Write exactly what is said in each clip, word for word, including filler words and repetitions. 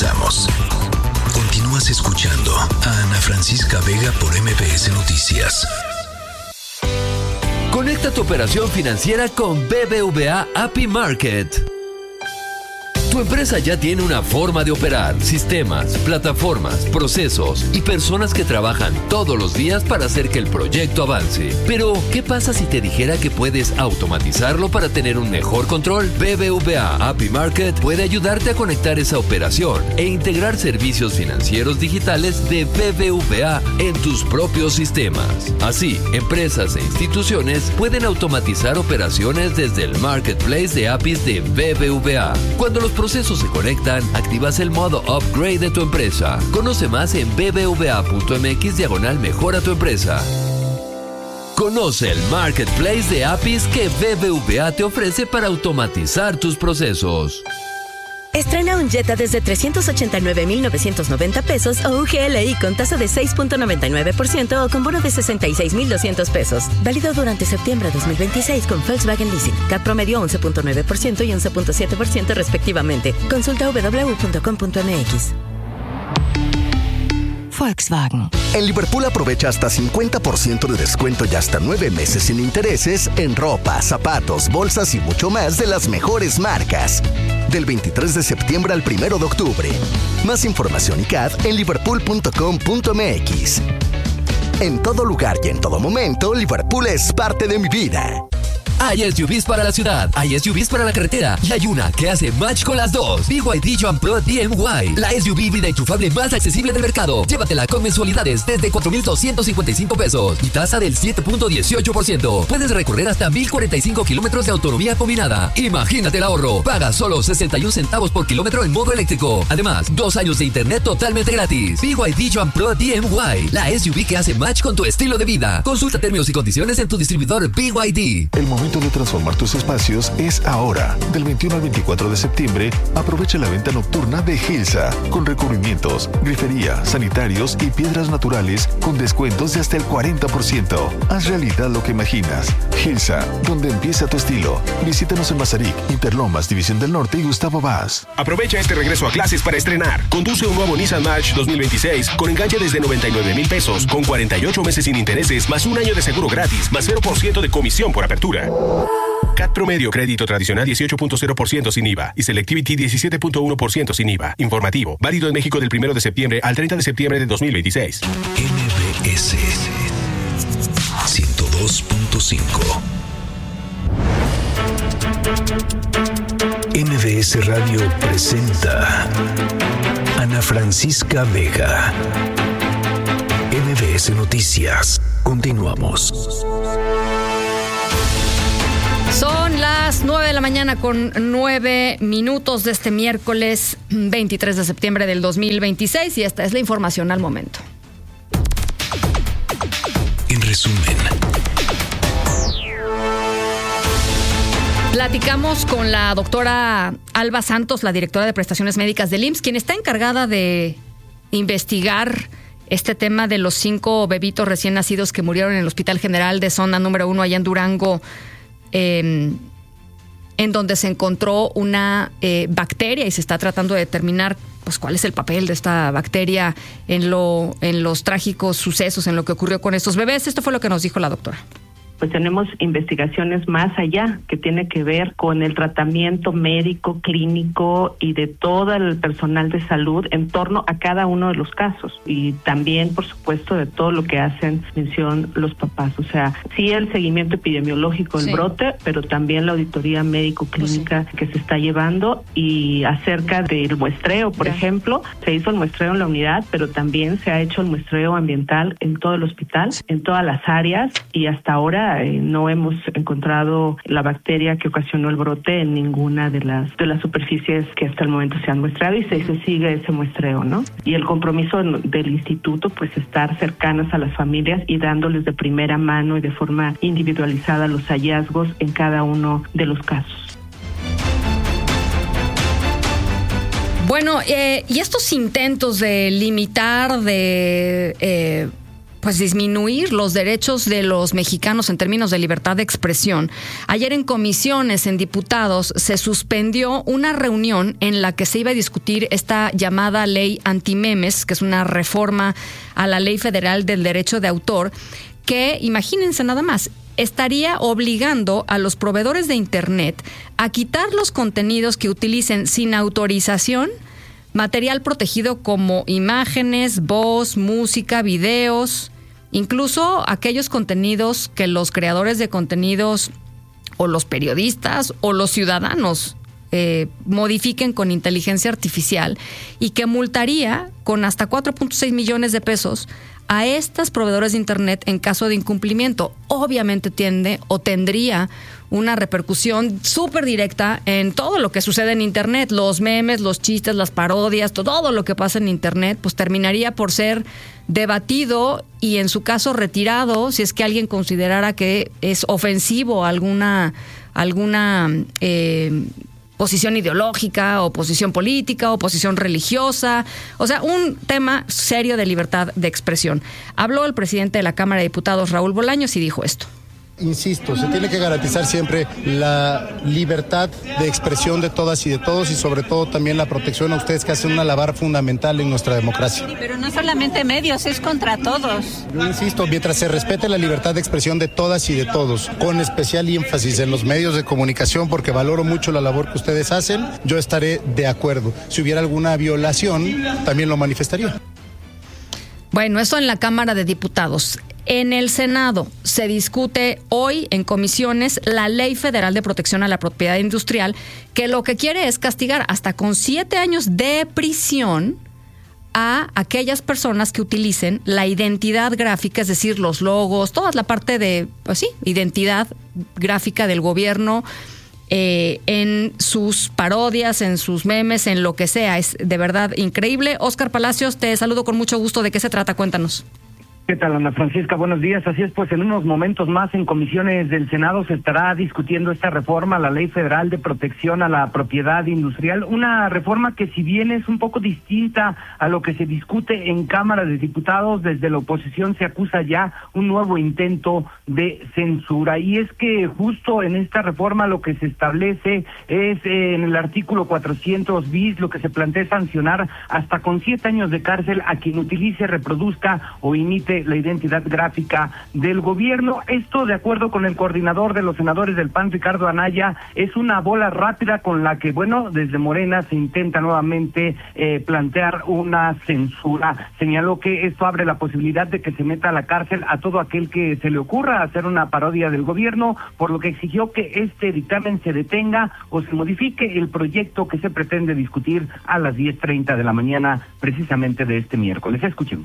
Regresamos. Continúas escuchando a Ana Francisca Vega por M B S Noticias. Conecta tu operación financiera con B B V A A P I Market. Tu empresa ya tiene una forma de operar, sistemas, plataformas, procesos y personas que trabajan todos los días para hacer que el proyecto avance. Pero, ¿qué pasa si te dijera que puedes automatizarlo para tener un mejor control? B B V A A P I Market puede ayudarte a conectar esa operación e integrar servicios financieros digitales de B B V A en tus propios sistemas. Así, empresas e instituciones pueden automatizar operaciones desde el marketplace de A P Is de B B V A. Cuando los procesos se conectan, activas el modo Upgrade de tu empresa. Conoce más en bbva.mx diagonal mejora tu empresa. Conoce el marketplace de A P Is que B B V A te ofrece para automatizar tus procesos. Estrena un Jetta desde trescientos ochenta y nueve mil novecientos noventa pesos o U G L I con tasa de seis punto noventa y nueve por ciento o con bono de sesenta y seis mil doscientos pesos. Válido durante septiembre dos mil veintiséis con Volkswagen Leasing. C A T promedio once punto nueve por ciento y once punto siete por ciento respectivamente. Consulta w w w punto com punto m x. Volkswagen. En Liverpool aprovecha hasta cincuenta por ciento de descuento y hasta nueve meses sin intereses en ropa, zapatos, bolsas y mucho más de las mejores marcas. Del veintitrés de septiembre al primero de octubre. Más información y C A D en liverpool punto com punto m x. En todo lugar y en todo momento, Liverpool es parte de mi vida. Hay S U Vs para la ciudad, hay S U Vs para la carretera y hay una que hace match con las dos. B Y D Jump Pro D M Y, la S U V vida enchufable más accesible del mercado. Llévatela con mensualidades desde cuatro mil doscientos cincuenta y cinco pesos y tasa del siete punto dieciocho por ciento. Puedes recorrer hasta mil cuarenta y cinco kilómetros de autonomía combinada. Imagínate el ahorro. Paga solo sesenta y un centavos por kilómetro en modo eléctrico. Además, dos años de internet totalmente gratis. B Y D Jump Pro D M Y, la S U V que hace match con tu estilo de vida. Consulta términos y condiciones en tu distribuidor B Y D. El momento de transformar tus espacios es ahora. Del veintiuno al veinticuatro de septiembre, aprovecha la venta nocturna de Gilsa, con recubrimientos, grifería, sanitarios y piedras naturales con descuentos de hasta el cuarenta por ciento. Haz realidad lo que imaginas. Gilsa, donde empieza tu estilo. Visítanos en Mazarik, Interlomas, División del Norte y Gustavo Vaz. Aprovecha este regreso a clases para estrenar. Conduce un nuevo Nissan March dos mil veintiséis con enganche desde noventa y nueve mil pesos, con cuarenta y ocho meses sin intereses, más un año de seguro gratis, más cero por ciento de comisión por apertura. C A T promedio crédito tradicional dieciocho punto cero por ciento sin I V A y Selectivity diecisiete punto uno por ciento sin I V A. Informativo, válido en México del primero de septiembre al treinta de septiembre de dos mil veintiséis. M B S ciento dos punto cinco. M B S Radio presenta Ana Francisca Vega. M B S Noticias. Continuamos. Son las nueve de la mañana con nueve minutos de este miércoles veintitrés de septiembre del dos mil veintiséis y esta es la información al momento. En resumen. Platicamos con la doctora Alba Santos, la directora de prestaciones médicas del I M S S, quien está encargada de investigar este tema de los cinco bebitos recién nacidos que murieron en el Hospital General de Zona número uno allá en Durango, eh, en donde se encontró una eh, bacteria y se está tratando de determinar pues cuál es el papel de esta bacteria en lo en los trágicos sucesos, en lo que ocurrió con estos bebés. Esto fue lo que nos dijo la doctora. Pues tenemos investigaciones más allá que tiene que ver con el tratamiento médico, clínico y de todo el personal de salud en torno a cada uno de los casos y también, por supuesto, de todo lo que hacen mención los papás. O sea, sí el seguimiento epidemiológico del sí. brote, pero también la auditoría médico-clínica pues sí. que se está llevando y acerca del muestreo, por ya. ejemplo, se hizo el muestreo en la unidad, pero también se ha hecho el muestreo ambiental en todo el hospital, en todas las áreas y hasta ahora Eh, no hemos encontrado la bacteria que ocasionó el brote en ninguna de las de las superficies que hasta el momento se han muestrado y se, se sigue ese muestreo, ¿no? Y el compromiso del instituto, pues, estar cercanos a las familias y dándoles de primera mano y de forma individualizada los hallazgos en cada uno de los casos. Bueno, eh, y estos intentos de limitar, de... Eh, pues disminuir los derechos de los mexicanos en términos de libertad de expresión. Ayer en comisiones, en diputados, se suspendió una reunión en la que se iba a discutir esta llamada ley antimemes, que es una reforma a la Ley Federal del Derecho de Autor, que, imagínense nada más, estaría obligando a los proveedores de Internet a quitar los contenidos que utilicen sin autorización material protegido como imágenes, voz, música, videos, incluso aquellos contenidos que los creadores de contenidos o los periodistas o los ciudadanos eh, modifiquen con inteligencia artificial, y que multaría con hasta cuatro punto seis millones de pesos a estas proveedores de Internet en caso de incumplimiento. Obviamente tiende o tendría una repercusión súper directa en todo lo que sucede en Internet. Los memes, los chistes, las parodias, todo lo que pasa en Internet, pues terminaría por ser debatido y en su caso retirado si es que alguien considerara que es ofensivo alguna, alguna eh, posición ideológica o posición política o posición religiosa. O sea, un tema serio de libertad de expresión. Habló el presidente de la Cámara de Diputados, Raúl Bolaños, y dijo esto. Insisto, se tiene que garantizar siempre la libertad de expresión de todas y de todos, y sobre todo también la protección a ustedes, que hacen una labor fundamental en nuestra democracia. Pero no solamente medios, es contra todos. Yo insisto, mientras se respete la libertad de expresión de todas y de todos, con especial énfasis en los medios de comunicación, porque valoro mucho la labor que ustedes hacen, yo estaré de acuerdo. Si hubiera alguna violación, también lo manifestaría. Bueno, eso en la Cámara de Diputados. En el Senado se discute hoy en comisiones la Ley Federal de Protección a la Propiedad Industrial, que lo que quiere es castigar hasta con siete años de prisión a aquellas personas que utilicen la identidad gráfica, es decir, los logos, toda la parte de, pues sí, identidad gráfica del gobierno, eh, en sus parodias, en sus memes, en lo que sea. Es de verdad increíble. Óscar Palacios, te saludo con mucho gusto. ¿De qué se trata? Cuéntanos. ¿Qué tal, Ana Francisca? Buenos días. Así es, pues en unos momentos más en comisiones del Senado se estará discutiendo esta reforma a la Ley Federal de Protección a la Propiedad Industrial, una reforma que, si bien es un poco distinta a lo que se discute en Cámara de Diputados, desde la oposición se acusa ya un nuevo intento de censura. Y es que justo en esta reforma lo que se establece es eh, en el artículo cuatrocientos bis, lo que se plantea es sancionar hasta con siete años de cárcel a quien utilice, reproduzca o imite la identidad gráfica del gobierno. Esto, de acuerdo con el coordinador de los senadores del P A N, Ricardo Anaya, es una bola rápida con la que, bueno, desde Morena se intenta nuevamente eh, plantear una censura. Señaló que esto abre la posibilidad de que se meta a la cárcel a todo aquel que se le ocurra hacer una parodia del gobierno, por lo que exigió que este dictamen se detenga o se modifique el proyecto que se pretende discutir a las diez treinta de la mañana, precisamente de este miércoles. Escuchemos.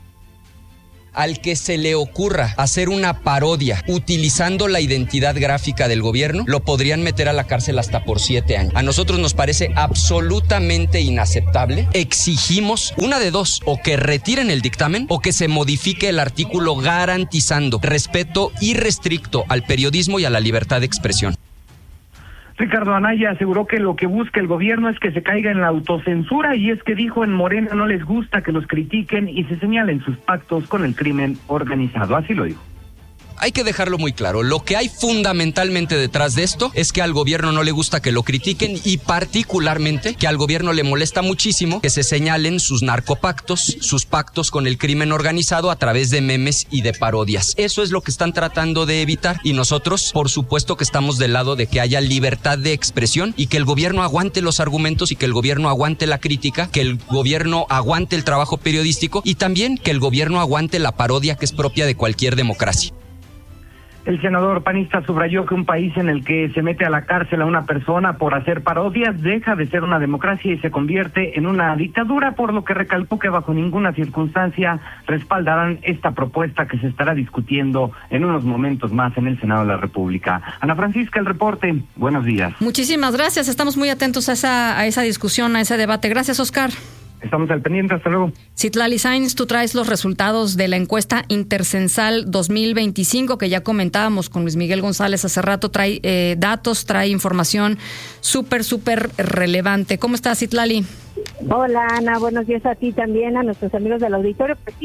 Al que se le ocurra hacer una parodia utilizando la identidad gráfica del gobierno, lo podrían meter a la cárcel hasta por siete años. A nosotros nos parece absolutamente inaceptable. Exigimos una de dos: o que retiren el dictamen o que se modifique el artículo garantizando respeto irrestricto al periodismo y a la libertad de expresión. Ricardo Anaya aseguró que lo que busca el gobierno es que se caiga en la autocensura, y es que dijo en Morena no les gusta que los critiquen y se señalen sus pactos con el crimen organizado. Así lo dijo. Hay que dejarlo muy claro, lo que hay fundamentalmente detrás de esto es que al gobierno no le gusta que lo critiquen, y particularmente que al gobierno le molesta muchísimo que se señalen sus narcopactos, sus pactos con el crimen organizado a través de memes y de parodias. Eso es lo que están tratando de evitar, y nosotros, por supuesto, que estamos del lado de que haya libertad de expresión y que el gobierno aguante los argumentos y que el gobierno aguante la crítica, que el gobierno aguante el trabajo periodístico y también que el gobierno aguante la parodia que es propia de cualquier democracia. El senador panista subrayó que un país en el que se mete a la cárcel a una persona por hacer parodias deja de ser una democracia y se convierte en una dictadura, por lo que recalcó que bajo ninguna circunstancia respaldarán esta propuesta que se estará discutiendo en unos momentos más en el Senado de la República. Ana Francisca, el reporte. Buenos días. Muchísimas gracias. Estamos muy atentos a esa, a esa discusión, a ese debate. Gracias, Óscar. Estamos al pendiente, hasta luego. Citlali Sainz, tú traes los resultados de la encuesta Intercensal dos mil veinticinco, que ya comentábamos con Luis Miguel González hace rato. Trae eh, datos, trae información súper, súper relevante. ¿Cómo estás, Citlali? Hola, Ana, buenos días a ti también, a nuestros amigos del auditorio. Pues sí,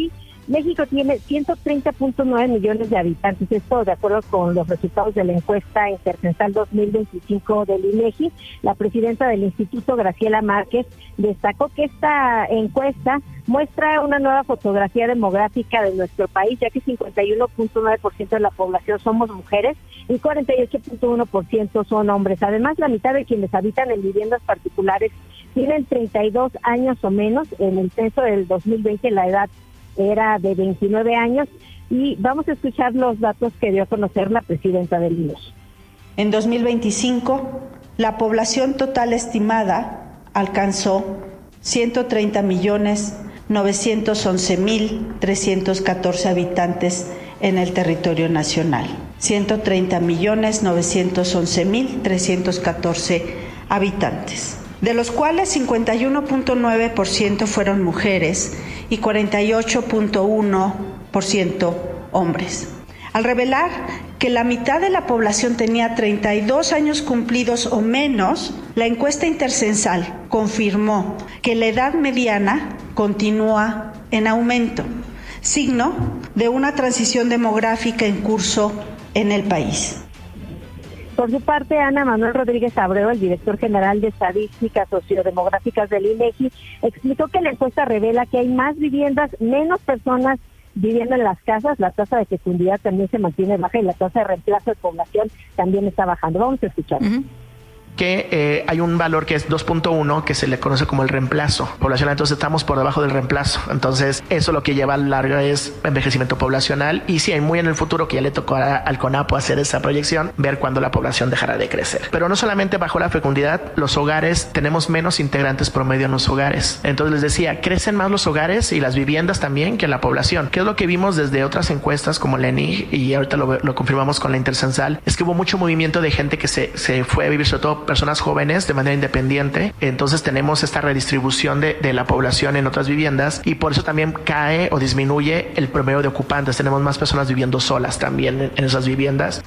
México tiene ciento treinta punto nueve millones de habitantes, esto de acuerdo con los resultados de la encuesta intercensal dos mil veinticinco del INEGI. La presidenta del instituto, Graciela Márquez, destacó que esta encuesta muestra una nueva fotografía demográfica de nuestro país, ya que cincuenta y uno punto nueve por ciento de la población somos mujeres y cuarenta y ocho punto uno por ciento son hombres. Además, la mitad de quienes habitan en viviendas particulares tienen treinta y dos años o menos. En el censo del dos mil veinte la edad era de veintinueve años, y vamos a escuchar los datos que dio a conocer la presidenta del INEGI. En dos mil veinticinco, la población total estimada alcanzó ciento treinta millones novecientos once mil trescientos catorce habitantes en el territorio nacional. ciento treinta millones novecientos once mil trescientos catorce habitantes, de los cuales cincuenta y uno punto nueve por ciento fueron mujeres y cuarenta y ocho punto uno por ciento hombres. Al revelar que la mitad de la población tenía treinta y dos años cumplidos o menos, la encuesta intercensal confirmó que la edad mediana continúa en aumento, signo de una transición demográfica en curso en el país. Por su parte, Ana Manuel Rodríguez Abreu, el director general de Estadísticas Sociodemográficas del INEGI, explicó que la encuesta revela que hay más viviendas, menos personas viviendo en las casas. La tasa de fecundidad también se mantiene baja y la tasa de reemplazo de población también está bajando. Vamos a escuchar. Uh-huh. que eh, hay un valor que es dos punto uno que se le conoce como el reemplazo poblacional, entonces estamos por debajo del reemplazo, entonces eso lo que lleva a largo es envejecimiento poblacional, y sí, hay muy en el futuro que ya le tocó a, al CONAPO hacer esa proyección, ver cuándo la población dejará de crecer. Pero no solamente bajó la fecundidad, los hogares, tenemos menos integrantes promedio en los hogares, entonces les decía, crecen más los hogares y las viviendas también que la población, que es lo que vimos desde otras encuestas como la E N I G, y ahorita lo, lo confirmamos con la intercensal, es que hubo mucho movimiento de gente que se, se fue a vivir, sobre todo personas jóvenes de manera independiente, entonces tenemos esta redistribución de, de la población en otras viviendas, y por eso también cae o disminuye el promedio de ocupantes, tenemos más personas viviendo solas también en, en esas viviendas.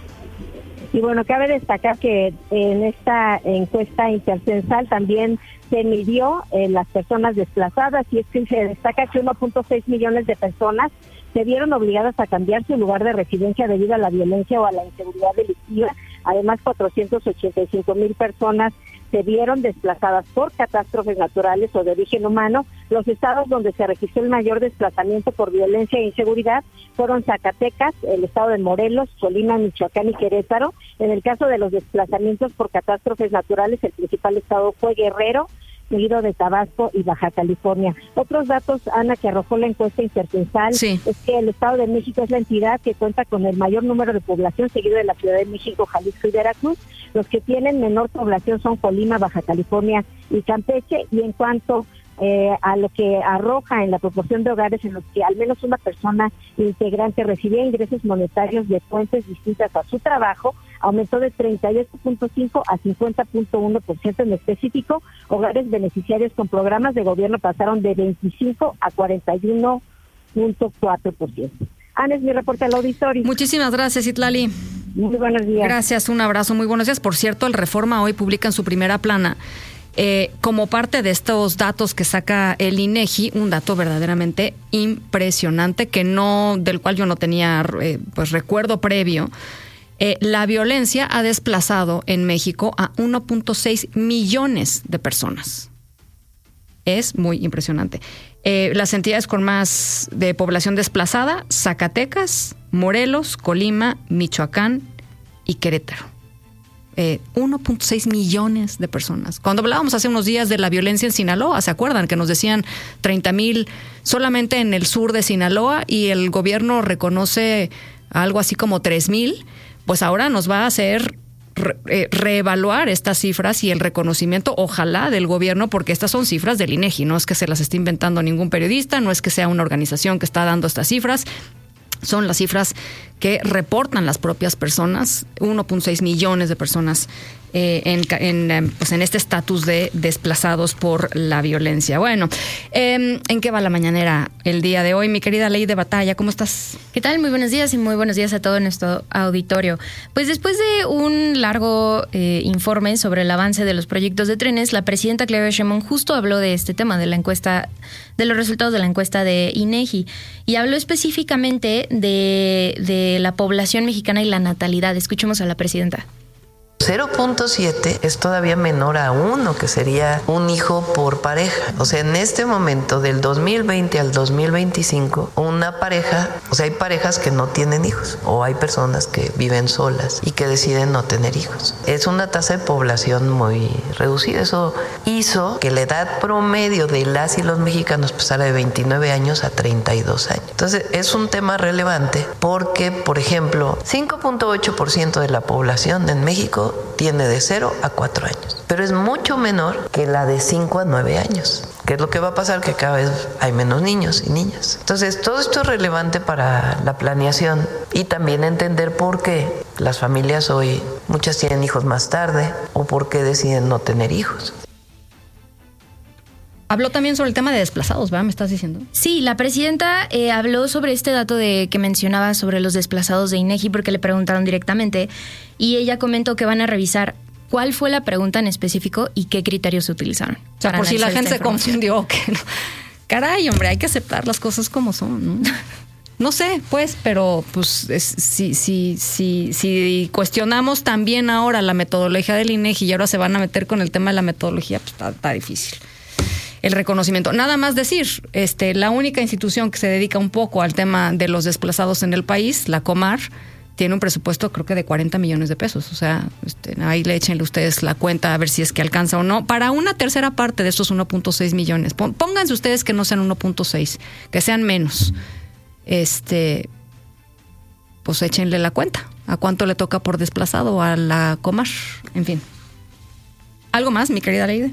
Y bueno, cabe destacar que en esta encuesta intercensal también se midió eh, las personas desplazadas, y es que se destaca que uno punto seis millones de personas se vieron obligadas a cambiar su lugar de residencia debido a la violencia o a la inseguridad delictiva. Además, cuatrocientos ochenta y cinco mil personas se vieron desplazadas por catástrofes naturales o de origen humano. Los estados donde se registró el mayor desplazamiento por violencia e inseguridad fueron Zacatecas, el estado de Morelos, Colima, Michoacán y Querétaro. En el caso de los desplazamientos por catástrofes naturales, el principal estado fue Guerrero, seguido de Tabasco y Baja California. Otros datos, Ana, que arrojó la encuesta intercensal, sí, es que el Estado de México es la entidad que cuenta con el mayor número de población, seguido de la Ciudad de México, Jalisco y Veracruz. Los que tienen menor población son Colima, Baja California y Campeche. Y en cuanto eh, a lo que arroja en la proporción de hogares en los que al menos una persona integrante recibía ingresos monetarios de fuentes distintas a su trabajo, aumentó de treinta y ocho punto cinco a cincuenta punto uno por ciento. En específico, hogares beneficiarios con programas de gobierno pasaron de veinticinco a cuarenta y uno punto cuatro por ciento. Ana, es mi reporte al auditorio. Muchísimas gracias, Itlali. Muy buenos días. Gracias, un abrazo, muy buenos días. Por cierto, el Reforma hoy publica en su primera plana, eh, como parte de estos datos que saca el INEGI, un dato verdaderamente impresionante, que no, del cual yo no tenía eh, pues recuerdo previo. Eh, la violencia ha desplazado en México a uno punto seis millones de personas. Es muy impresionante. Eh, las entidades con más de población desplazada: Zacatecas, Morelos, Colima, Michoacán y Querétaro. Eh, uno punto seis millones de personas. Cuando hablábamos hace unos días de la violencia en Sinaloa, ¿se acuerdan? Que nos decían treinta mil solamente en el sur de Sinaloa, y el gobierno reconoce algo así como tres mil. Pues ahora nos va a hacer re, eh, reevaluar estas cifras y el reconocimiento, ojalá, del gobierno, porque estas son cifras del INEGI, no es que se las esté inventando ningún periodista, no es que sea una organización que está dando estas cifras, son las cifras que reportan las propias personas. uno punto seis millones de personas eh, en, en, pues en este estatus de desplazados por la violencia. Bueno, eh, ¿en qué va la mañanera el día de hoy? Mi querida Ley de Batalla, ¿cómo estás? ¿Qué tal? Muy buenos días y muy buenos días a todo nuestro auditorio. Pues después de un largo eh, informe sobre el avance de los proyectos de trenes, la presidenta Claudia Sheinbaum justo habló de este tema, de la encuesta, de los resultados de la encuesta de INEGI, y habló específicamente de, de la población mexicana y la natalidad. Escuchemos a la presidenta. cero punto siete es todavía menor a uno, que sería un hijo por pareja. O sea, en este momento, del dos mil veinte al dos mil veinticinco, una pareja, o sea, hay parejas que no tienen hijos, o hay personas que viven solas y que deciden no tener hijos. Es una tasa de población muy reducida. Eso hizo que la edad promedio de las y los mexicanos pasara de veintinueve años a treinta y dos años. Entonces, es un tema relevante porque, por ejemplo, cinco punto ocho por ciento de la población en México tiene de cero a cuatro años, pero es mucho menor que la de cinco a nueve años. ¿Qué es lo que va a pasar? Que cada vez hay menos niños y niñas. Entonces, todo esto es relevante para la planeación y también entender por qué las familias hoy, muchas tienen hijos más tarde o por qué deciden no tener hijos. Habló también sobre el tema de desplazados, ¿verdad? ¿Me estás diciendo? Sí, la presidenta eh, habló sobre este dato de que mencionaba sobre los desplazados de INEGI porque le preguntaron directamente y ella comentó que van a revisar cuál fue la pregunta en específico y qué criterios se utilizaron. O sea, por si la gente se confundió. Que no. Caray, hombre, hay que aceptar las cosas como son, ¿no? No sé, pues, pero pues es, si, si, si, si cuestionamos también ahora la metodología del INEGI y ahora se van a meter con el tema de la metodología, pues está, está difícil el reconocimiento. Nada más decir, este, la única institución que se dedica un poco al tema de los desplazados en el país, la Comar, tiene un presupuesto creo que de cuarenta millones de pesos. O sea, este, ahí le échenle ustedes la cuenta a ver si es que alcanza o no. Para una tercera parte de estos uno punto seis millones, pónganse ustedes que no sean uno punto seis, que sean menos. Este, pues échenle la cuenta. ¿A cuánto le toca por desplazado a la Comar? En fin. ¿Algo más, mi querida Leide?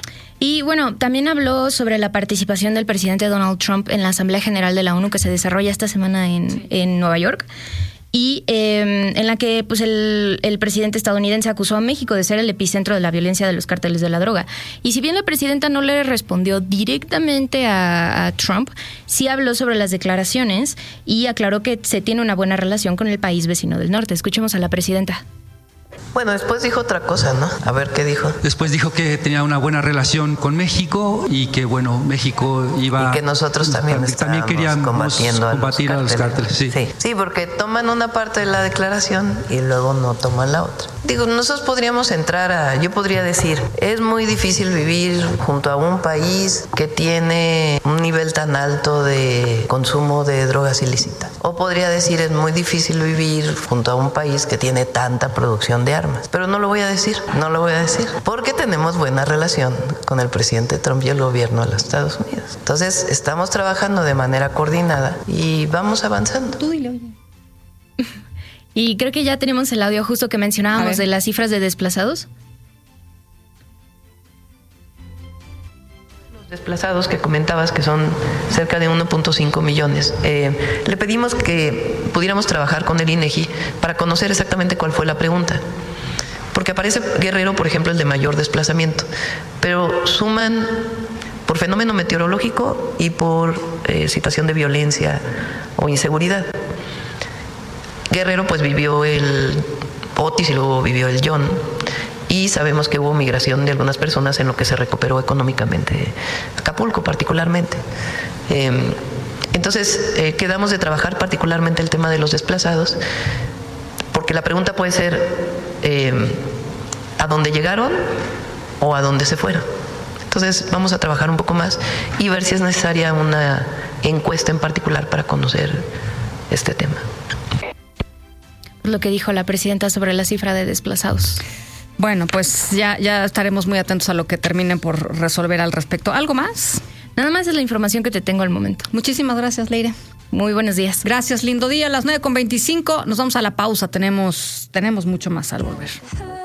Y bueno, también habló sobre la participación del presidente Donald Trump en la Asamblea General de la ONU que se desarrolla esta semana en, sí. en Nueva York y eh, en la que pues el, el presidente estadounidense acusó a México de ser el epicentro de la violencia de los cárteles de la droga. Y si bien la presidenta no le respondió directamente a, a Trump, sí habló sobre las declaraciones y aclaró que se tiene una buena relación con el país vecino del norte. Escuchemos a la presidenta. Bueno, después dijo otra cosa, ¿no? A ver, ¿qué dijo? Después dijo que tenía una buena relación con México y que, bueno, México iba... Y que nosotros también también queríamos combatiendo combatir a los cárteles. Sí. Sí, sí, porque toman una parte de la declaración y luego no toman la otra. Digo, nosotros podríamos entrar a... Yo podría decir, es muy difícil vivir junto a un país que tiene un nivel tan alto de consumo de drogas ilícitas. O podría decir, es muy difícil vivir junto a un país que tiene tanta producción de armas. Pero no lo voy a decir, no lo voy a decir, porque tenemos buena relación con el presidente Trump y el gobierno de los Estados Unidos. Entonces, estamos trabajando de manera coordinada y vamos avanzando. Tú dile, oye. Y creo que ya tenemos el audio justo que mencionábamos de las cifras de desplazados. Los desplazados que comentabas, que son cerca de uno punto cinco millones, eh, le pedimos que pudiéramos trabajar con el INEGI para conocer exactamente cuál fue la pregunta. Porque aparece Guerrero, por ejemplo, el de mayor desplazamiento, pero suman por fenómeno meteorológico y por eh, situación de violencia o inseguridad. Guerrero pues vivió el Otis y luego vivió el John y sabemos que hubo migración de algunas personas en lo que se recuperó económicamente Acapulco particularmente. Eh, entonces eh, quedamos de trabajar particularmente el tema de los desplazados porque la pregunta puede ser eh, ¿a dónde llegaron o a dónde se fueron? Entonces vamos a trabajar un poco más y ver si es necesaria una encuesta en particular para conocer este tema. Lo que dijo la presidenta sobre la cifra de desplazados. Bueno, pues ya, ya estaremos muy atentos a lo que terminen por resolver al respecto. ¿Algo más? Nada más es la información que te tengo al momento. Muchísimas gracias, Leire. Muy buenos días. Gracias, lindo día. A las nueve con veinticinco nos vamos a la pausa. Tenemos, tenemos mucho más al volver.